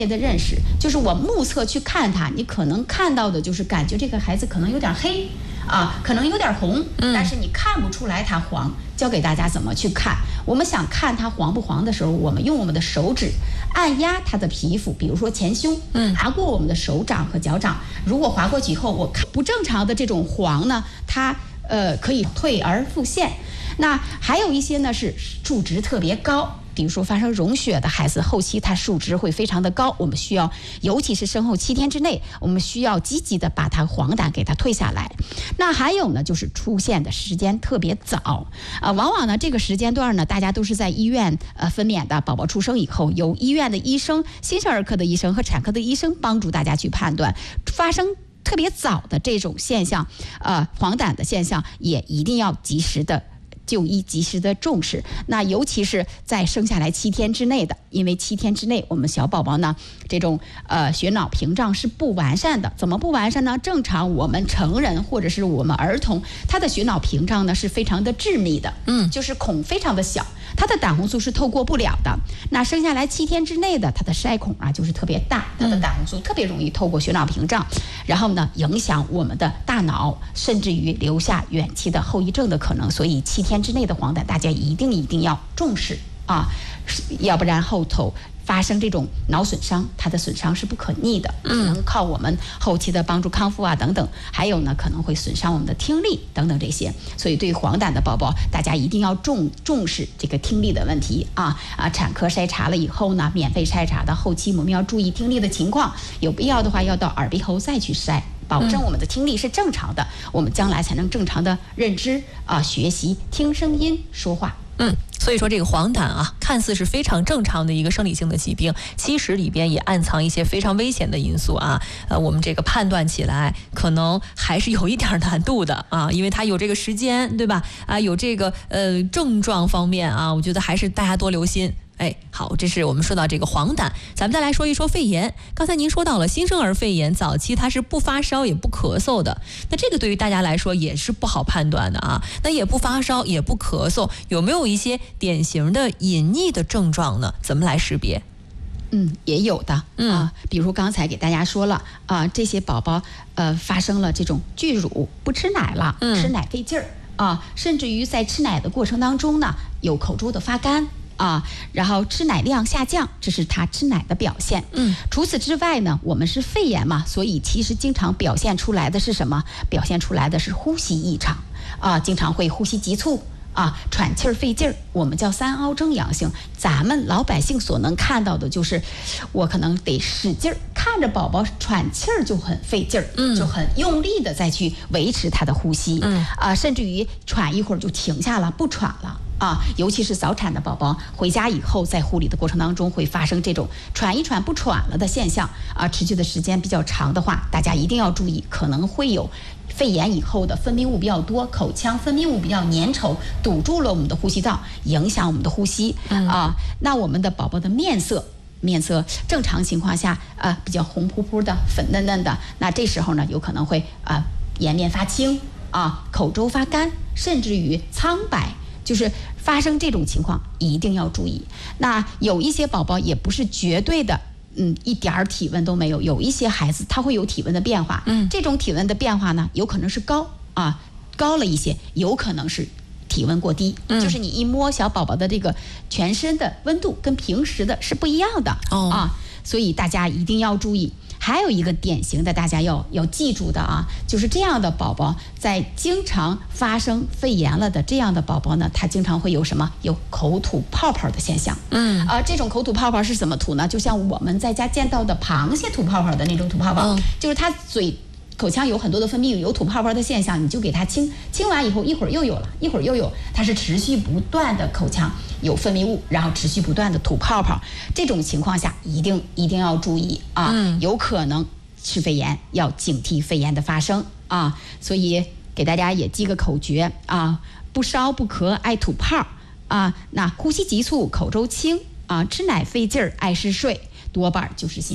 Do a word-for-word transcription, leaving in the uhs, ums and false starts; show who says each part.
Speaker 1: 的认识，就是我目测去看他，你可能看到的就是感觉这个孩子可能有点黑啊，可能有点红，但是你看不出来他黄。教给大家怎么去看。我们想看他黄不黄的时候，我们用我们的手指按压他的皮肤，比如说前胸，嗯，划过我们的手掌和脚掌。如果划过去以后，我看不正常的这种黄呢，它呃可以退而复现。那还有一些呢是数值特别高。比如说发生溶血的孩子，后期他数值会非常的高，我们需要，尤其是生后七天之内，我们需要积极的把他黄疸给他退下来。那还有呢，就是出现的时间特别早，啊、呃，往往呢这个时间段呢，大家都是在医院呃分娩的，宝宝出生以后，由医院的医生、新生儿科的医生和产科的医生帮助大家去判断发生特别早的这种现象，呃，黄疸的现象也一定要及时的就医，及时的重视。那尤其是在生下来七天之内的，因为七天之内我们小宝宝呢这种呃血脑屏障是不完善的。怎么不完善呢？正常我们成人或者是我们儿童，他的血脑屏障呢是非常的致密的，嗯，就是孔非常的小，他的胆红素是透过不了的。那生下来七天之内的，他的筛孔啊就是特别大，他的胆红素特别容易透过血脑屏障，然后呢影响我们的大脑，甚至于留下远期的后遗症的可能。所以七天之内的黄疸，大家一定一定要重视啊，要不然后头发生这种脑损伤，它的损伤是不可逆的，只能靠我们后期的帮助康复啊等等。还有呢，可能会损伤我们的听力等等这些。所以对于黄疸的宝宝，大家一定要重重视这个听力的问题啊啊！产科筛查了以后呢，免费筛查的后期我们要注意听力的情况，有必要的话要到耳鼻喉再去筛。保证我们的听力是正常的，嗯、我们将来才能正常的认知啊、学习、听声音、说话。
Speaker 2: 嗯，所以说这个黄疸啊，看似是非常正常的一个生理性的疾病，其实里边也暗藏一些非常危险的因素啊。呃，我们这个判断起来可能还是有一点难度的啊，因为它有这个时间，对吧？啊，有这个呃症状方面啊，我觉得还是大家多留心。哎，好，这是我们说到这个黄疸，咱们再来说一说肺炎。刚才您说到了新生儿肺炎，早期它是不发烧也不咳嗽的，那这个对于大家来说也是不好判断的啊。那也不发烧也不咳嗽，有没有一些典型的隐匿的症状呢？怎么来识别？
Speaker 1: 嗯，也有的，嗯啊，比如刚才给大家说了啊，这些宝宝呃发生了这种拒乳，不吃奶了，嗯、吃奶费劲儿啊，甚至于在吃奶的过程当中呢，有口周的发干。啊，然后吃奶量下降，这是他吃奶的表现。嗯，除此之外呢，我们是肺炎嘛，所以其实经常表现出来的是什么？表现出来的是呼吸异常啊，经常会呼吸急促啊，喘气儿费劲儿，我们叫三凹征阳性。咱们老百姓所能看到的就是，我可能得使劲儿，看着宝宝喘气儿就很费劲儿，嗯，就很用力的再去维持他的呼吸，嗯啊，甚至于喘一会儿就停下了，不喘了。啊，尤其是早产的宝宝回家以后，在护理的过程当中会发生这种喘一喘不喘了的现象啊，持续的时间比较长的话，大家一定要注意，可能会有肺炎以后的分泌物比较多，口腔分泌物比较粘稠，堵住了我们的呼吸道，影响我们的呼吸、嗯、啊。那我们的宝宝的面色。面色正常情况下，呃，比较红扑扑的、粉嫩嫩的，那这时候呢，有可能会啊、呃、颜面发青啊，口周发干，甚至于苍白。就是发生这种情况一定要注意。那有一些宝宝也不是绝对的嗯一点儿体温都没有，有一些孩子他会有体温的变化，嗯，这种体温的变化呢有可能是高啊高了一些，有可能是体温过低、嗯、就是你一摸小宝宝的这个全身的温度跟平时的是不一样的、哦、啊，所以大家一定要注意。还有一个典型的大家要要记住的啊，就是这样的宝宝在经常发生肺炎了的这样的宝宝呢，他经常会有什么？有口吐泡泡的现象。嗯啊，这种口吐泡泡是怎么吐呢？就像我们在家见到的螃蟹吐泡泡的那种吐泡泡，嗯、就是他嘴。口腔有很多的分泌物，有吐泡泡的现象，你就给它清，清完以后一会儿又有了，一会儿又有，它是持续不断的口腔有分泌物，然后持续不断的吐泡泡。这种情况下一定一定要注意啊，嗯、有可能是肺炎，要警惕肺炎的发生啊。所以给大家也记个口诀啊：不烧不咳爱吐泡啊，那呼吸急促口周轻啊，吃奶费劲儿爱嗜睡，多半就是心。